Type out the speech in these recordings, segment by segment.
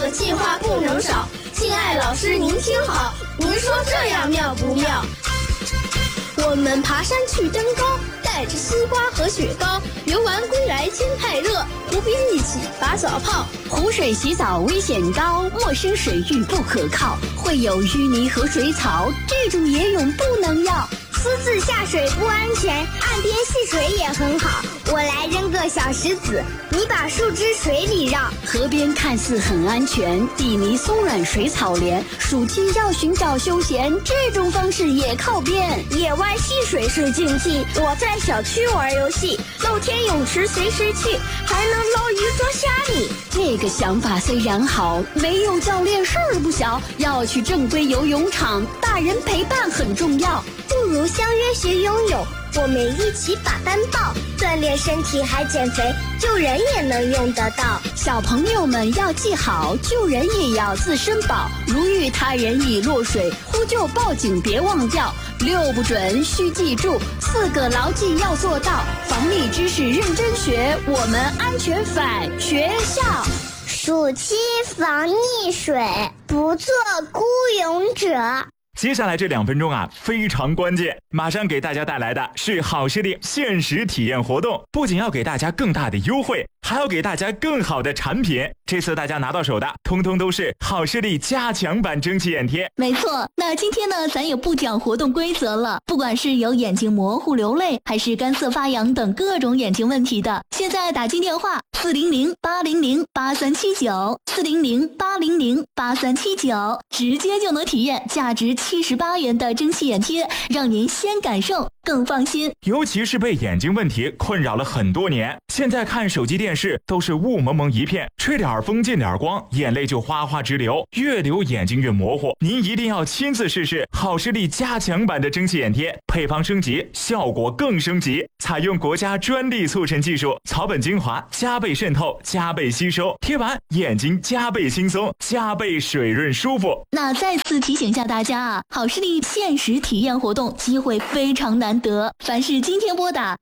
可气话不能少。敬爱老师您听好，您说这样妙不妙？我们爬山去登高，带着西瓜和雪糕，游玩归来天太热，湖边一起打早炮。 湖水洗澡危险高，陌生水域不可靠，会有淤泥和水草，这种野泳不能要。 私自下水不安全，岸边戏水也很好。我来扔个小石子，你把树枝水里绕。 河边看似很安全，地泥松软水草连，暑期要寻找休闲，这种方式也靠边。 野外戏水是禁忌，我在小区玩游戏，露天泳池随时去，还能捞鱼捉虾米。 这个想法虽然好，没有教练事儿不小，要去正规游泳场，大人陪伴很重要。 不如相约学游泳，我们一起把单抱，锻炼身体还减肥，救人也能用得到。 小朋友们要记好，救人也要自身保，如遇他人已落水，呼救报警别忘掉，6不准需记住，4个牢记要做到，防溺知识认真学，我们安全返学校。 暑期防溺水，不做孤勇者。 接下来这2分钟啊，非常关键，马上给大家带来的是好视力限时体验活动，不仅要给大家更大的优惠，还要给大家更好的产品。这次大家拿到手的通通都是好视力加强版蒸汽眼贴。 没错，那今天呢，咱也不讲活动规则了，不管是有眼睛模糊流泪，还是干涩发痒等各种眼睛问题的，现在打进电话400-800-8379，400-800-8379，直接就能体验价值78元的蒸汽眼贴，让您先感受更放心。 尤其是被眼睛问题困扰了很多年，现在看手机电视都是雾蒙蒙一片，吹点风进点光，眼泪就哗哗直流，越流眼睛越模糊。您一定要亲自试试好视力加强版的蒸汽眼贴，配方升级，效果更升级，采用国家专利促成技术，草本精华加倍渗透，加倍吸收，贴完眼睛加倍轻松，加倍水润舒服。 那再次提醒下大家啊，好视力限时体验活动机会非常难得，凡是今天拨打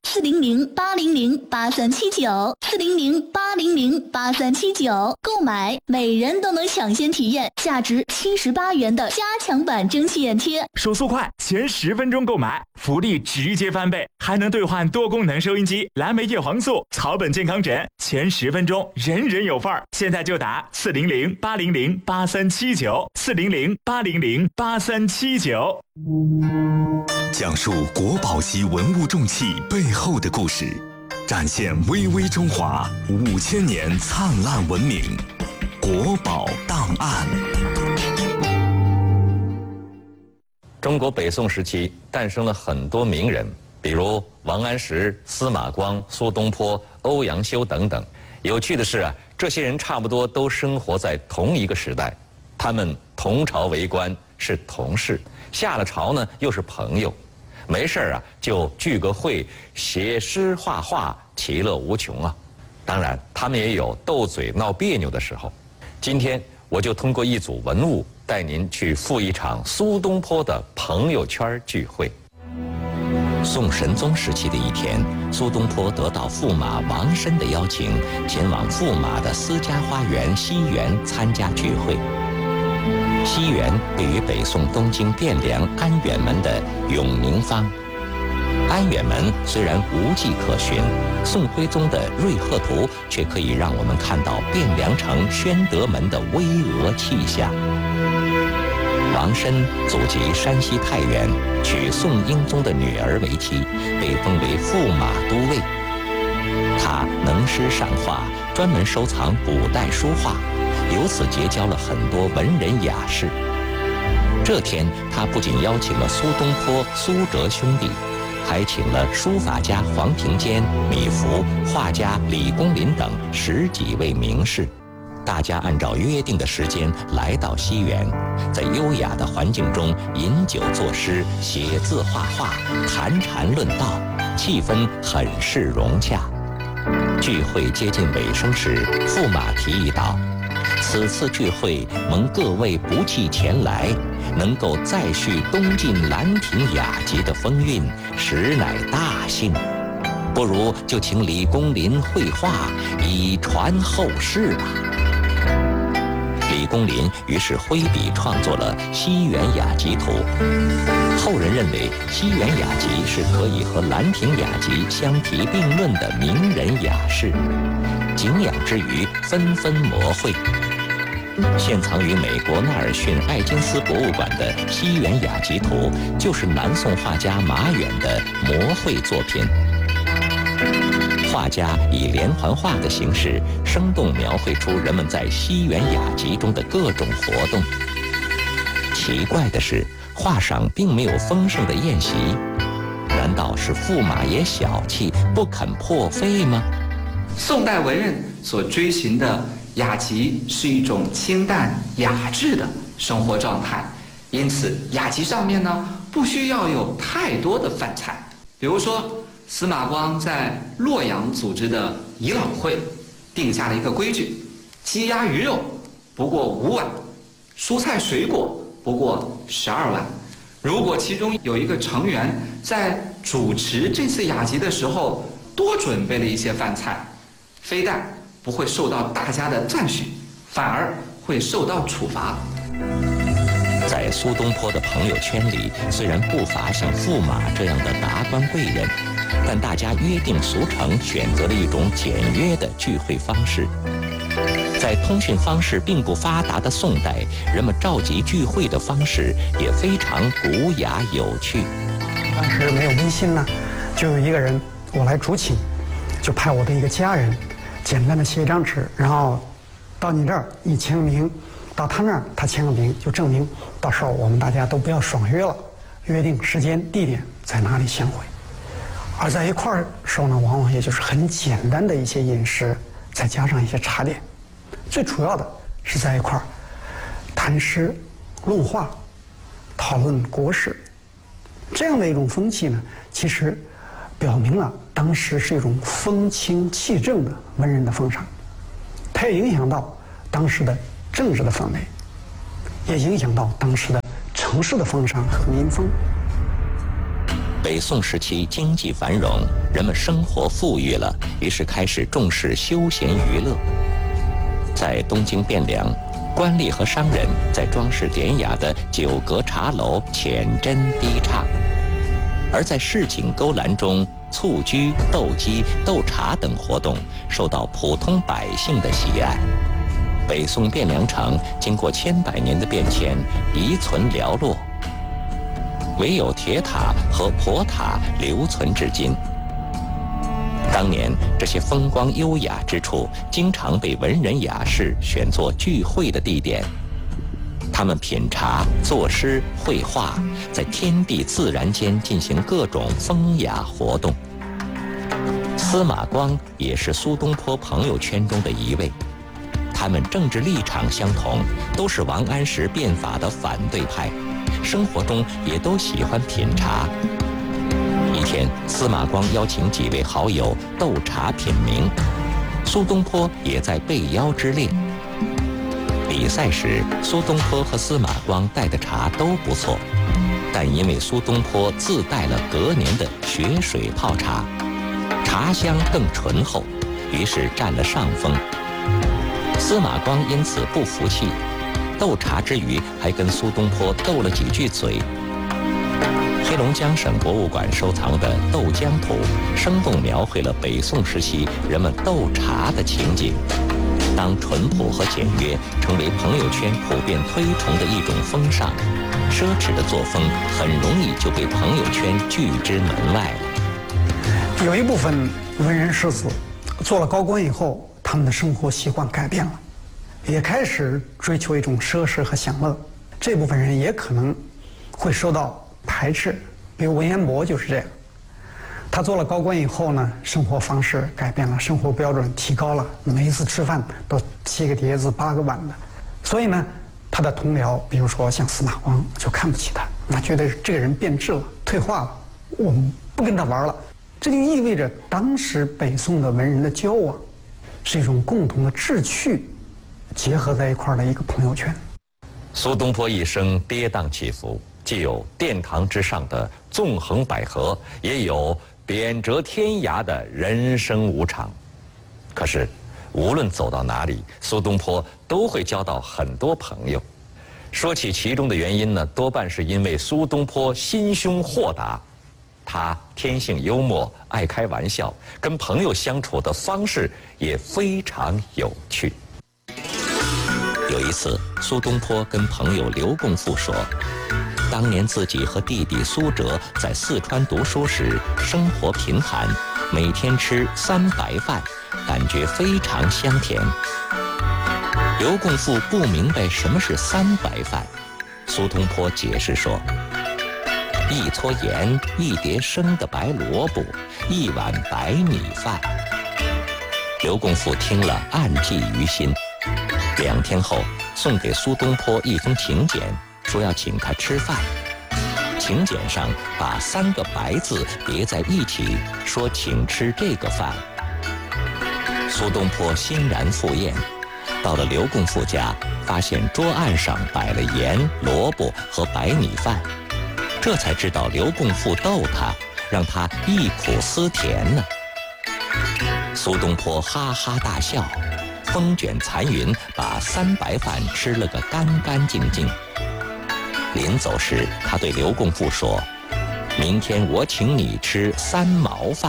400-800-8379，400-800-8379购买，每人都能抢先体验价值78元的加强版蒸汽眼贴。 手速快，前10分钟购买，福利直接翻倍，还能兑换多功能收音机、蓝莓叶黄素、草本健康枕，前10分钟人人有份儿。现在就打400-800-8379，400-800-8379。 讲述国宝级文物重器背后的故事，展现巍巍中华5000年灿烂文明。国宝档案。 中国北宋时期诞生了很多名人，比如王安石、司马光、苏东坡、欧阳修等等。有趣的是啊，这些人差不多都生活在同一个时代，他们同朝为官，是同事，下了朝呢又是朋友，没事啊就聚个会，写诗画画，其乐无穷啊。当然他们也有斗嘴闹别扭的时候。今天我就通过一组文物带您去赴一场苏东坡的朋友圈聚会。 宋神宗时期的一天，苏东坡得到驸马王申的邀请，前往驸马的私家花园西园参加聚会。西园位于北宋东京汴梁安远门的永宁坊。安远门虽然无迹可寻，宋徽宗的《瑞鹤图》却可以让我们看到汴梁城宣德门的巍峨气象。王申祖籍山西太原，娶宋英宗的女儿为妻，被封为驸马都尉。他能诗善画，专门收藏古代书画，由此结交了很多文人雅士。这天，他不仅邀请了苏东坡、苏辙兄弟，还请了书法家黄庭坚、米芾、画家李公麟等10几位名士。大家按照约定的时间来到西园，在优雅的环境中饮酒作诗、写字画画、谈禅论道，气氛很是融洽。聚会接近尾声时，驸马提议道：“此次聚会蒙各位不计前来，能够再续东晋兰亭雅集的风韵，实乃大幸。不如就请李公麟绘画，以传后世吧。”李地公麟，于是挥笔创作了《西园雅集图》。后人认为西园雅集是可以和兰亭雅集相提并论的名人雅士，敬仰之余纷纷摹绘。现藏于美国纳尔逊艾金斯博物馆的《西园雅集图》就是南宋画家马远的摹绘作品。画家以连环画的形式，生动描绘出人们在西园雅集中的各种活动。奇怪的是，画上并没有丰盛的宴席，难道是驸马爷小气，不肯破费吗？ 宋代文人所追寻的雅集是一种清淡雅致的生活状态，因此雅集上面呢不需要有太多的饭菜。比如说司马光在洛阳组织的颐老会定下了一个规矩：鸡鸭鱼肉不过5碗，蔬菜水果不过12碗。如果其中有一个成员在主持这次雅集的时候多准备了一些饭菜，非但不会受到大家的赞许，反而会受到处罚。 在苏东坡的朋友圈里，虽然不乏像驸马这样的达官贵人，但大家约定俗成，选择了一种简约的聚会方式。在通讯方式并不发达的宋代，人们召集聚会的方式也非常古雅有趣。 当时没有微信呢，就有一个人我来主请，就派我的一个家人简单的写一张纸，然后到你这儿你签个名，到他那儿他签个名，就证明到时候我们大家都不要爽约了，约定时间地点在哪里相会。而在一块儿时候呢，往往也就是很简单的一些饮食，再加上一些茶点，最主要的是在一块儿谈诗论画，讨论国事。这样的一种风气呢，其实表明了当时是一种风清气正的文人的风尚，它也影响到当时的政治的氛围，也影响到当时的城市的风尚和民风。 北宋时期经济繁荣，人们生活富裕了，于是开始重视休闲娱乐。在东京汴梁，官吏和商人在装饰典雅的酒阁茶楼浅斟低唱，而在市井勾栏中，蹴鞠、斗鸡、斗茶等活动受到普通百姓的喜爱。北宋汴梁城经过千百年的变迁，遗存寥落，唯有铁塔和婆塔留存至今。当年这些风光优雅之处，经常被文人雅士选作聚会的地点。他们品茶、作诗、绘画，在天地自然间进行各种风雅活动。司马光也是苏东坡朋友圈中的一位，他们政治立场相同，都是王安石变法的反对派，生活中也都喜欢品茶。一天，司马光邀请几位好友斗茶品茗，苏东坡也在被邀之列。比赛时，苏东坡和司马光带的茶都不错，但因为苏东坡自带了隔年的雪水泡茶，茶香更醇厚，于是占了上风。司马光因此不服气，斗茶之余还跟苏东坡斗了几句嘴。黑龙江省博物馆收藏的《斗江图》生动描绘了北宋时期人们斗茶的情景。当淳朴和简约成为朋友圈普遍推崇的一种风尚，奢侈的作风很容易就被朋友圈拒之门外了。 有一部分文人士子做了高官以后，他们的生活习惯改变了，也开始追求一种奢侈和享乐。这部分人也可能会受到排斥，比如文彦博就是这样。他做了高官以后呢，生活方式改变了，生活标准提高了，每一次吃饭都7个碟子8个碗的。所以呢，他的同僚，比如说像司马光，就看不起他，那觉得这个人变质了，退化了，我们不跟他玩了。这就意味着当时北宋的文人的交往是一种共同的志趣结合在一块儿的一个朋友圈。 苏东坡一生跌宕起伏，既有殿堂之上的纵横捭阖，也有贬谪天涯的人生无常。可是无论走到哪里，苏东坡都会交到很多朋友。说起其中的原因呢，多半是因为苏东坡心胸豁达，他天性幽默，爱开玩笑，跟朋友相处的方式也非常有趣。 有一次，苏东坡跟朋友刘共富说，当年自己和弟弟苏辙在四川读书时，生活贫寒，每天吃3白饭，感觉非常香甜。刘共富不明白什么是3白饭，苏东坡解释说：1撮盐，1碟生的白萝卜，1碗白米饭。刘共富听了暗记于心。2天后，送给苏东坡一封请柬，说要请他吃饭。请柬上把3个白字叠在一起，说请吃这个饭。苏东坡欣然赴宴，到了刘共富家，发现桌案上摆了盐、萝卜和白米饭，这才知道刘共富逗他，让他忆苦思甜呢。苏东坡哈哈大笑，风卷残云，把3白饭吃了个干干净净。临走时，他对刘共富说：“明天我请你吃3毛饭。”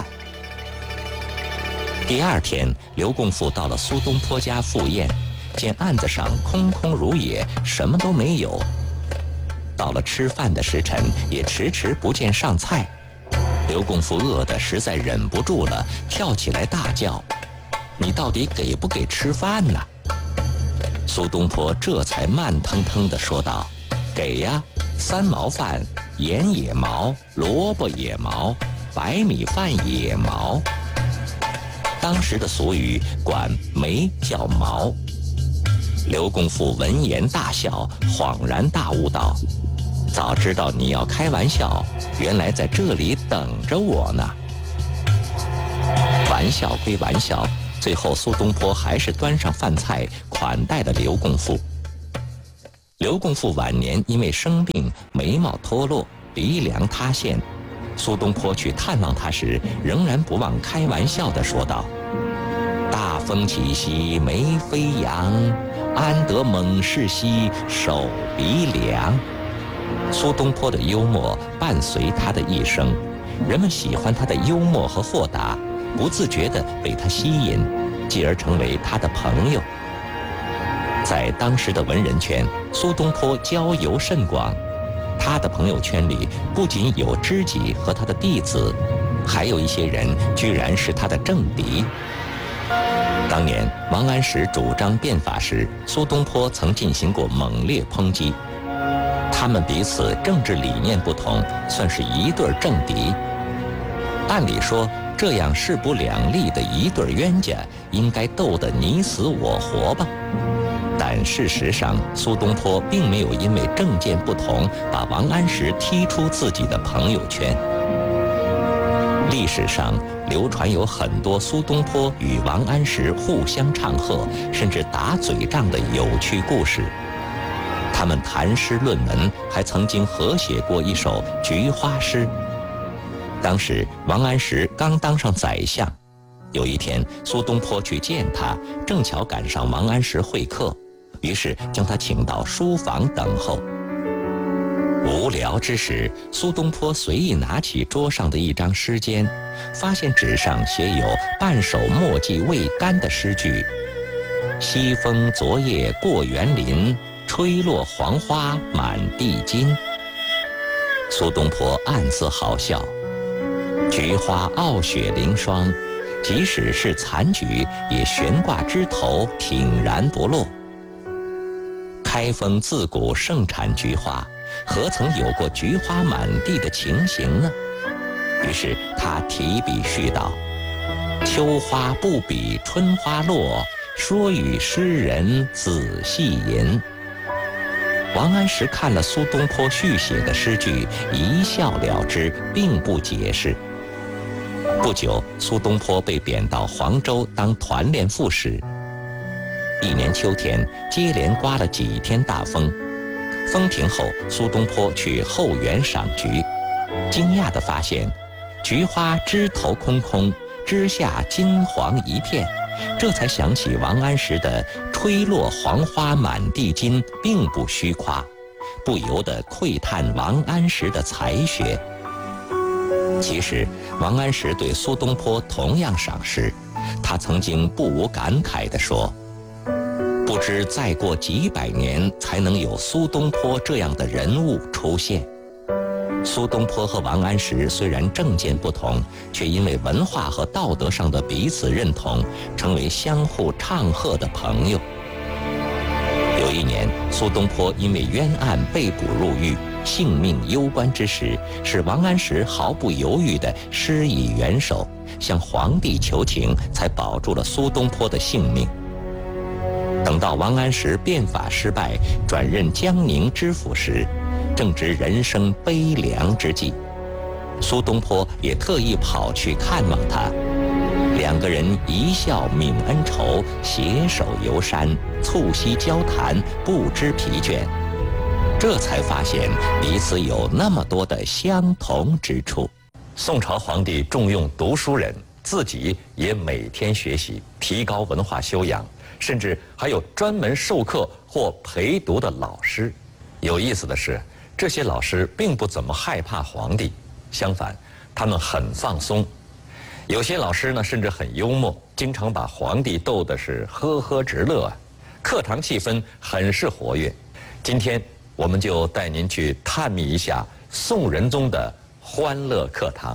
第2天，刘共富到了苏东坡家赴宴，见案子上空空如也，什么都没有。到了吃饭的时辰，也迟迟不见上菜。刘共富饿得实在忍不住了，跳起来大叫：“你到底给不给吃饭呢？”苏东坡这才慢腾腾地说道：“给呀，3毛饭，盐也毛，萝卜也毛，白米饭也毛。”当时的俗语管煤叫毛。刘共富闻言大笑，恍然大悟道：“早知道你要开玩笑，原来在这里等着我呢。”玩笑归玩笑，最后苏东坡还是端上饭菜款待了刘共富。刘共富晚年因为生病，眉毛脱落，鼻梁塌陷。苏东坡去探望他时，仍然不忘开玩笑地说道：“大风起兮眉飞扬，安得猛士兮手鼻凉。”苏东坡的幽默伴随他的一生，人们喜欢他的幽默和豁达，不自觉地被他吸引，继而成为他的朋友。在当时的文人圈，苏东坡交游甚广，他的朋友圈里不仅有知己和他的弟子，还有一些人居然是他的政敌。当年王安石主张变法时，苏东坡曾进行过猛烈抨击。他们彼此政治理念不同，算是一对政敌。按理说，这样势不两立的一对冤家，应该斗得你死我活吧？但事实上，苏东坡并没有因为政见不同，把王安石踢出自己的朋友圈。历史上流传有很多苏东坡与王安石互相唱和，甚至打嘴仗的有趣故事。他们谈诗论文，还曾经合写过一首菊花诗。当时王安石刚当上宰相，有一天苏东坡去见他，正巧赶上王安石会客，于是将他请到书房等候。无聊之时，苏东坡随意拿起桌上的一张诗笺，发现纸上写有半首墨迹未干的诗句：“西风昨夜过园林，吹落黄花满地金。”苏东坡暗自好笑，菊花傲雪凌霜，即使是残菊，也悬挂枝头，挺然不落。开封自古盛产菊花，何曾有过菊花满地的情形呢？于是他提笔续道：“秋花不比春花落，说与诗人仔细吟。”王安石看了苏东坡续写的诗句，一笑了之，并不解释。不久，苏东坡被贬到黄州当团练副使。一年秋天，接连刮了几天大风。风停后，苏东坡去后园赏菊，惊讶地发现，菊花枝头空空，枝下金黄一片， 这才想起王安石的“吹落黄花满地金”并不虚夸，不由得喟叹王安石的才学。其实，王安石对苏东坡同样赏识，他曾经不无感慨地说：“不知再过几百年，才能有苏东坡这样的人物出现。”苏东坡和王安石虽然政见不同，却因为文化和道德上的彼此认同，成为相互唱和的朋友。有一年，苏东坡因为冤案被捕入狱，性命攸关之时，使王安石毫不犹豫地施以援手，向皇帝求情，才保住了苏东坡的性命。等到王安石变法失败，转任江宁知府时，正值人生悲凉之际，苏东坡也特意跑去看望他，两个人一笑泯恩仇，携手游山，促膝交谈，不知疲倦。这才发现彼此有那么多的相同之处。 宋朝皇帝重用读书人，自己也每天学习，提高文化修养，甚至还有专门授课或陪读的老师。有意思的是，这些老师并不怎么害怕皇帝，相反，他们很放松。有些老师呢，甚至很幽默，经常把皇帝逗得是呵呵直乐啊。课堂气氛很是活跃。今天我们就带您去探秘一下宋仁宗的欢乐课堂。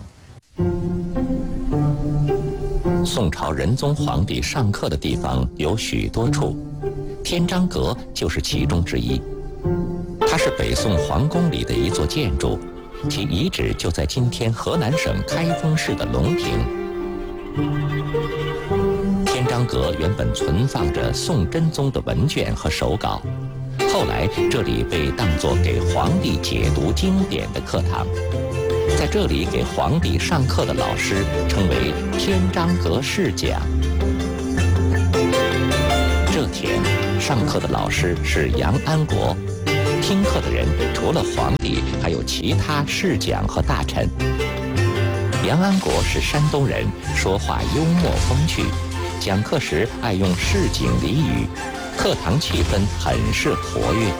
宋朝仁宗皇帝上课的地方有许多处，天章阁就是其中之一。它是北宋皇宫里的一座建筑，其遗址就在今天河南省开封市的隆平。天章阁原本存放着宋真宗的文卷和手稿，后来这里被当作给皇帝解读经典的课堂。在这里给皇帝上课的老师称为天章阁侍讲。这天上课的老师是杨安国，听课的人除了皇帝，还有其他侍讲和大臣。杨安国是山东人，说话幽默风趣，讲课时爱用市井俚语，课堂气氛很是活跃。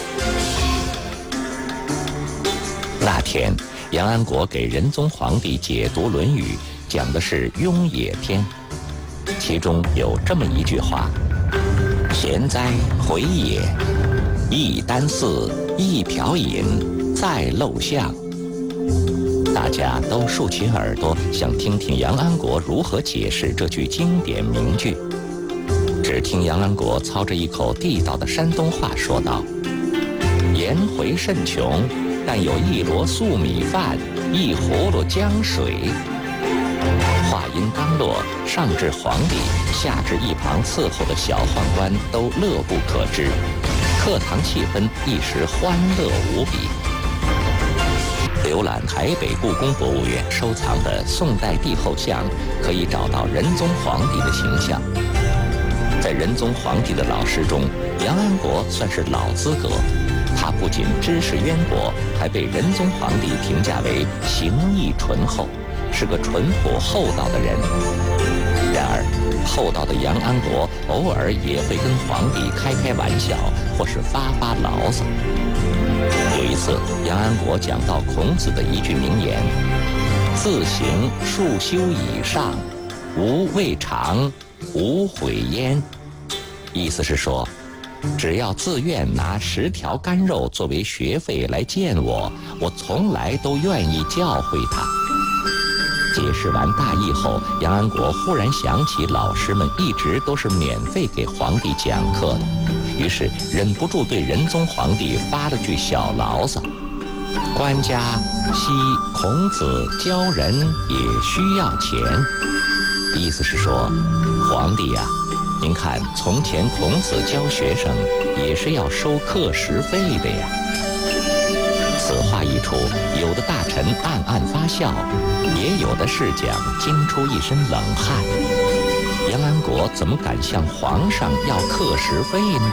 那天，杨安国给仁宗皇帝解读《论语》，讲的是《雍也篇》，其中有这么一句话：“贤哉，回也！一箪食，一瓢饮，在陋巷。”大家都竖起耳朵，想听听杨安国如何解释这句经典名句。只听杨安国操着一口地道的山东话说道：“颜回甚穷，但有一箩粟米饭，一葫芦浆水。”话音刚落，上至皇帝，下至一旁伺候的小宦官都乐不可支，课堂气氛一时欢乐无比。浏览台北故宫博物院收藏的宋代帝后像，可以找到仁宗皇帝的形象。在仁宗皇帝的老师中，杨安国算是老资格。他不仅知识渊博，还被仁宗皇帝评价为行义醇厚，是个淳朴厚道的人。然而，厚道的杨安国偶尔也会跟皇帝开开玩笑，或是发发牢骚。有一次，杨安国讲到孔子的一句名言：“自行数修以上，无未尝，无悔焉。”意思是说，只要自愿拿10条干肉作为学费来见我，我从来都愿意教诲他。解释完大意后，杨安国忽然想起老师们一直都是免费给皇帝讲课的，于是忍不住对仁宗皇帝发了句小牢骚：“官家惜孔子教人也需要钱。”意思是说，皇帝呀，您看从前孔子教学生也是要收课时费的呀。此话一出，有的大臣暗暗发笑，也有的侍讲惊出一身冷汗。杨安国怎么敢向皇上要课时费呢？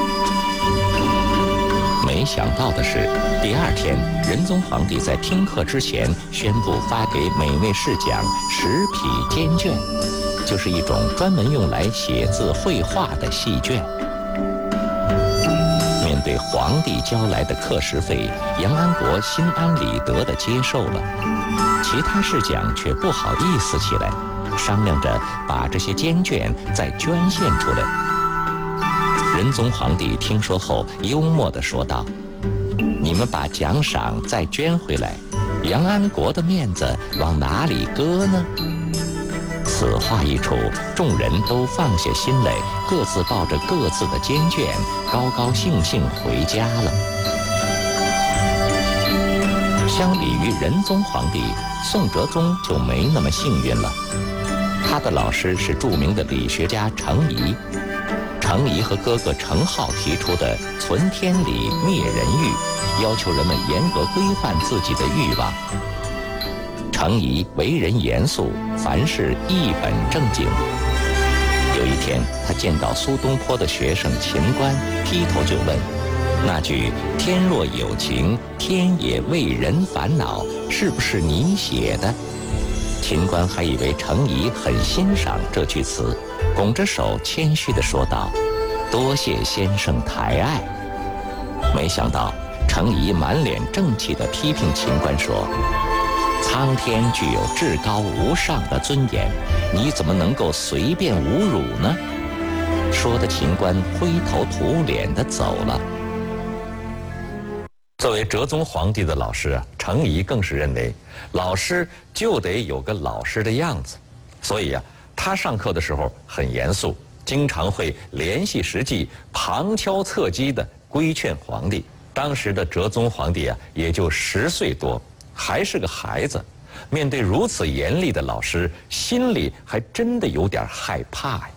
没想到的是，第二天，仁宗皇帝在听课之前宣布发给每位侍讲10匹笺卷， 就是一种专门用来写字绘画的细卷。面对皇帝交来的课时费，杨安国心安理得地接受了。其他侍讲却不好意思起来，商量着把这些笺卷再捐献出来。仁宗皇帝听说后，幽默地说道：“你们把奖赏再捐回来，杨安国的面子往哪里搁呢？”此话一出，众人都放下心来，各自抱着各自的笺卷，高高兴兴回家了。相比于仁宗皇帝，宋哲宗就没那么幸运了。他的老师是著名的理学家程颐。程颐和哥哥程颢提出的“存天理，灭人欲”，要求人们严格规范自己的欲望。程颐为人严肃，凡事一本正经。有一天，他见到苏东坡的学生秦观，劈头就问：“那句‘天若有情，天也为人烦恼’，是不是你写的？”秦观还以为程颐很欣赏这句词，拱着手谦虚地说道：“多谢先生抬爱。”没想到程颐满脸正气地批评秦观说：“苍天具有至高无上的尊严，你怎么能够随便侮辱呢？”说的秦观灰头土脸地走了。 作为哲宗皇帝的老师啊，程颐更是认为老师就得有个老师的样子，所以啊，他上课的时候很严肃，经常会联系实际，旁敲侧击地规劝皇帝。当时的哲宗皇帝啊，也就10岁多，还是个孩子，面对如此严厉的老师，心里还真的有点害怕呀。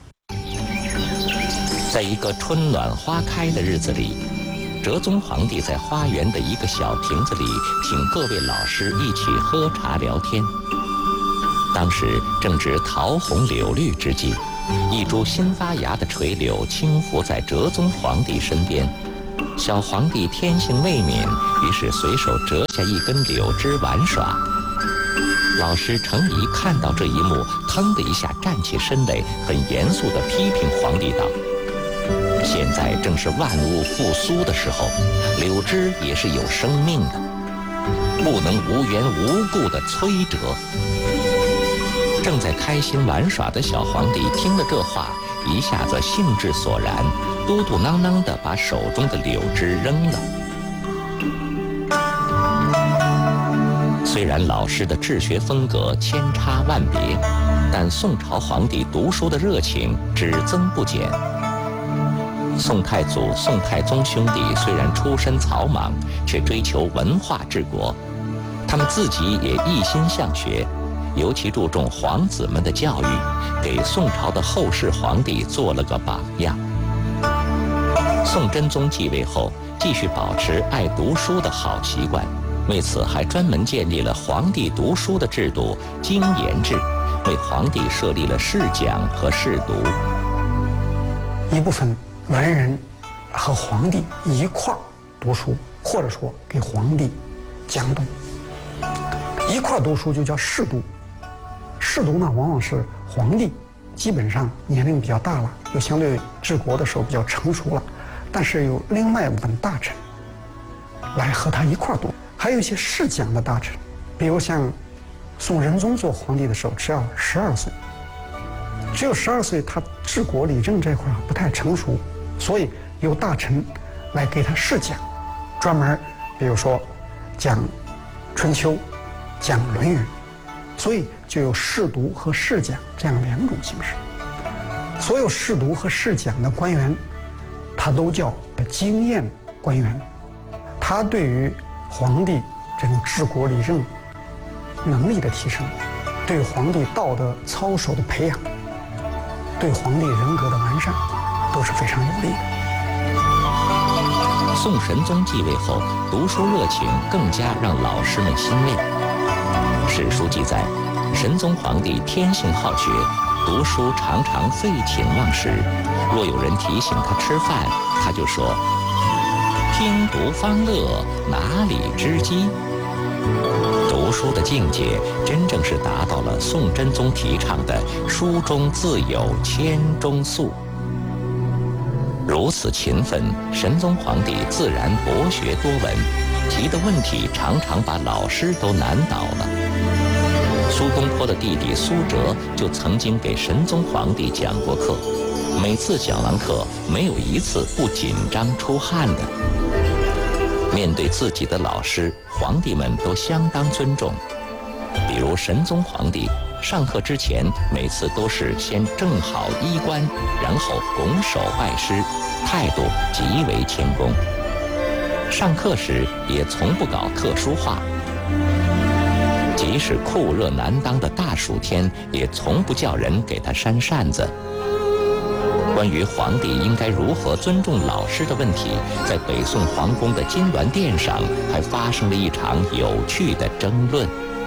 在一个春暖花开的日子里，哲宗皇帝在花园的一个小亭子里，请各位老师一起喝茶聊天。当时正值桃红柳绿之际，一株新发芽的垂柳轻拂在哲宗皇帝身边。小皇帝天性未敏，于是随手折下一根柳枝玩耍。老师程颐看到这一幕，腾的一下站起身来，很严肃地批评皇帝道：“现在正是万物复苏的时候，柳枝也是有生命的，不能无缘无故的摧折。”正在开心玩耍的小皇帝听了这话，一下子兴致索然，嘟嘟囔囔地把手中的柳枝扔了。虽然老师的治学风格千差万别，但宋朝皇帝读书的热情只增不减。宋太祖、宋太宗兄弟虽然出身草莽，却追求文化治国，他们自己也一心向学，尤其注重皇子们的教育，给宋朝的后世皇帝做了个榜样。宋真宗继位后，继续保持爱读书的好习惯，为此还专门建立了皇帝读书的制度——经研制，为皇帝设立了试讲和试读。 一部分文人和皇帝一块儿读书，或者说给皇帝讲读。一块儿读书就叫试读。试读呢，往往是皇帝基本上年龄比较大了，又相对治国的时候比较成熟了，但是有另外一部分大臣来和他一块儿读。还有一些试讲的大臣，比如像宋仁宗做皇帝的时候，只要12岁，只有12岁，他治国理政这块不太成熟，所以有大臣来给他试讲，专门比如说讲春秋，讲论语，所以就有试读和试讲这样2种形式。所有试读和试讲的官员，他都叫经验官员，他对于皇帝这种治国理政能力的提升，对皇帝道德操守的培养，对皇帝人格的完善，都是非常有利的。 宋神宗继位后，读书热情更加让老师们欣慰。史书记载，神宗皇帝天性好学，读书常常废寝忘食。若有人提醒他吃饭，他就说：“听读方乐，哪里知机？”读读书的境界，真正是达到了宋真宗提倡的“书中自有千钟粟”。如此勤奋，神宗皇帝自然博学多闻，提的问题常常把老师都难倒了。苏东坡的弟弟苏辙就曾经给神宗皇帝讲过课，每次讲完课，没有一次不紧张出汗的。面对自己的老师，皇帝们都相当尊重。比如神宗皇帝上课之前，每次都是先正好衣冠，然后拱手拜师，态度极为谦恭。上课时也从不搞特殊话，即使酷热难当的大暑天，也从不叫人给他扇扇子。关于皇帝应该如何尊重老师的问题，在北宋皇宫的金銮殿上还发生了一场有趣的争论。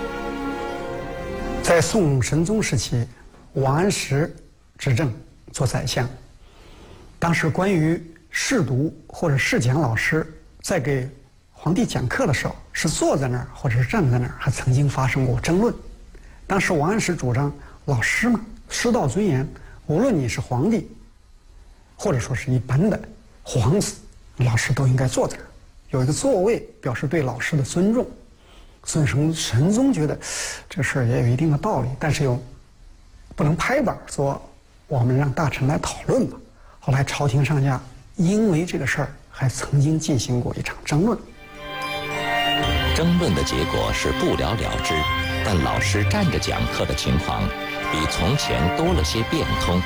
在宋神宗时期，王安石执政做宰相，当时关于侍读或者侍讲老师在给皇帝讲课的时候是坐在那儿或者是站在那儿，还曾经发生过争论。当时王安石主张老师嘛，师道尊严，无论你是皇帝或者说是一般的皇子，老师都应该坐在那儿，有一个座位表示对老师的尊重。所以神宗觉得这事儿也有一定的道理，但是又不能拍板说我们让大臣来讨论吧。后来朝廷上下因为这个事儿还曾经进行过一场争论。 争论的结果是不了了之，但老师站着讲课的情况比从前多了些变通。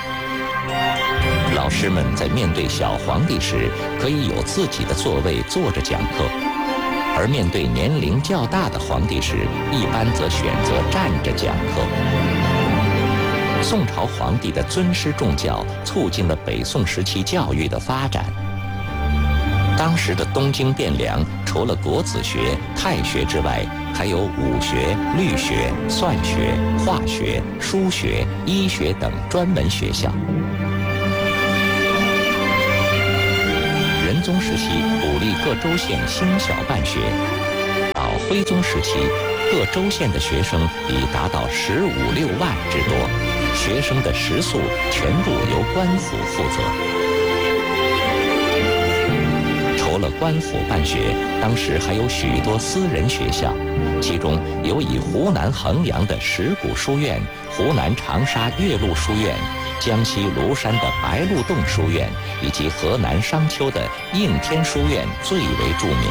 老师们在面对小皇帝时，可以有自己的座位坐着讲课，而面对年龄较大的皇帝时，一般则选择站着讲课。宋朝皇帝的尊师重教，促进了北宋时期教育的发展。当时的东京汴梁，除了国子学、太学之外，还有武学、律学、算学、化学、书学、医学等专门学校。仁宗时期鼓励各州县兴小办学，到徽宗时期，各州县的学生已达到15、16万之多，学生的食宿全部由官府负责。除了官府办学，当时还有许多私人学校，其中有以湖南衡阳的石鼓书院、湖南长沙岳麓书院、江西庐山的白鹿洞书院以及河南商丘的应天书院最为著名。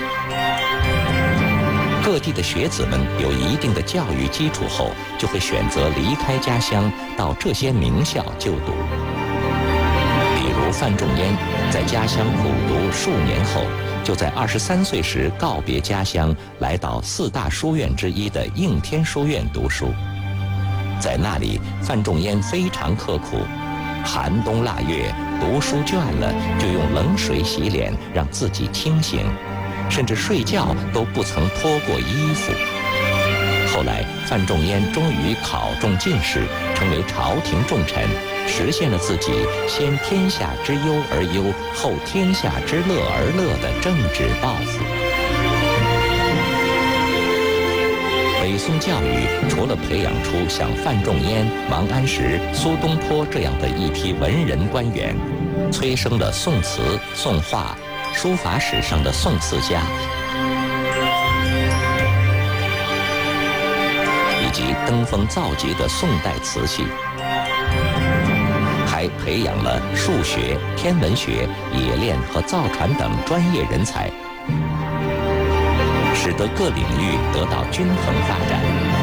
各地的学子们有一定的教育基础后，就会选择离开家乡到这些名校就读。比如范仲淹在家乡苦读数年后，就在23岁时告别家乡，来到4大书院之一的应天书院读书。在那里，范仲淹非常刻苦，寒冬腊月读书倦了，就用冷水洗脸让自己清醒，甚至睡觉都不曾脱过衣服。后来，范仲淹终于考中进士，成为朝廷重臣，实现了自己先天下之忧而忧，后天下之乐而乐的政治抱负。北宋教育除了培养出像范仲淹、王安石、苏东坡这样的一批文人官员，催生了宋词、宋画、书法史上的宋词家，以及登峰造极的宋代瓷器，还培养了数学、天文学、冶炼和造船等专业人才，使得各领域得到均衡发展。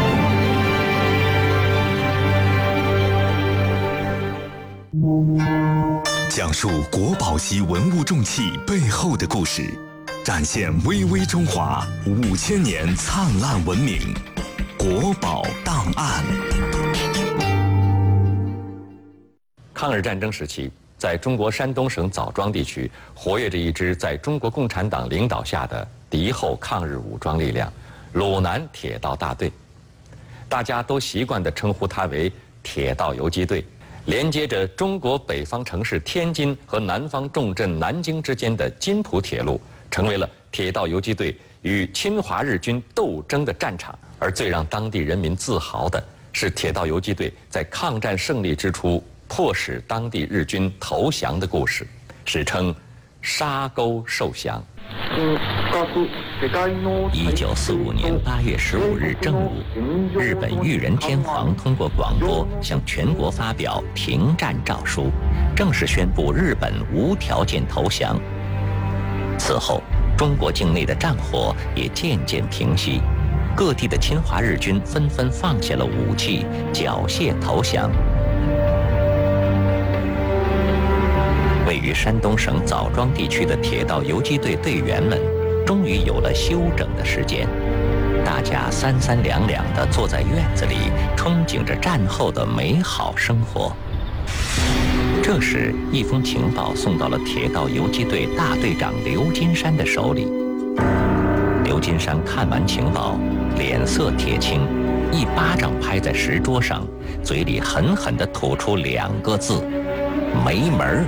讲述国宝级文物重器背后的故事，展现巍巍中华5000年灿烂文明。国宝档案。 抗日战争时期，在中国山东省枣庄地区活跃着一支在中国共产党领导下的敌后抗日武装力量——鲁南铁道大队。大家都习惯地称呼它为铁道游击队。连接着中国北方城市天津和南方重镇南京之间的津浦铁路，成为了铁道游击队与侵华日军斗争的战场。而最让当地人民自豪的是铁道游击队在抗战胜利之初迫使当地日军投降的故事，史称沙沟受降。 1945年8月15日正午，日本裕仁天皇通过广播向全国发表停战诏书，正式宣布日本无条件投降。此后，中国境内的战火也渐渐平息，各地的侵华日军纷纷放下了武器，缴械投降。位于山东省枣庄地区的铁道游击队队员们，终于有了休整的时间。大家三三两两地坐在院子里，憧憬着战后的美好生活。这时，一封情报送到了铁道游击队大队长刘金山的手里。刘金山看完情报，脸色铁青，一巴掌拍在石桌上，嘴里狠狠地吐出2个字：没门儿。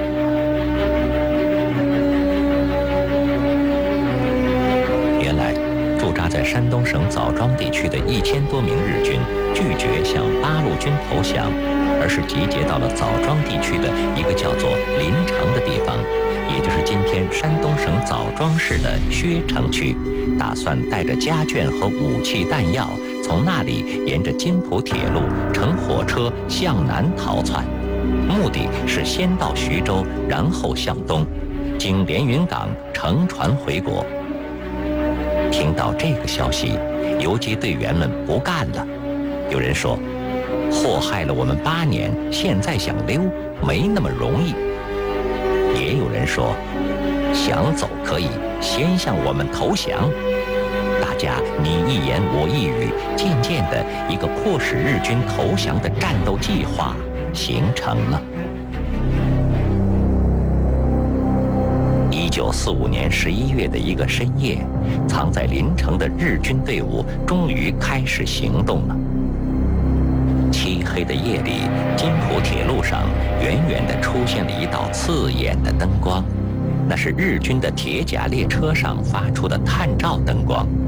原来，驻扎在山东省枣庄地区的1000多名日军拒绝向八路军投降，而是集结到了枣庄地区的一个叫做临城的地方，也就是今天山东省枣庄市的薛城区，打算带着家眷和武器弹药，从那里沿着津浦铁路乘火车向南逃窜，目的是先到徐州，然后向东，经连云港乘船回国。听到这个消息，游击队员们不干了。有人说，祸害了我们8年，现在想溜没那么容易。也有人说，想走可以，先向我们投降。大家你一言我一语，渐渐的，一个迫使日军投降的战斗计划形成了。1945年11月的一个深夜，藏在临城的日军队伍终于开始行动了。漆黑的夜里，津浦铁路上远远地出现了一道刺眼的灯光，那是日军的铁甲列车上发出的探照灯光。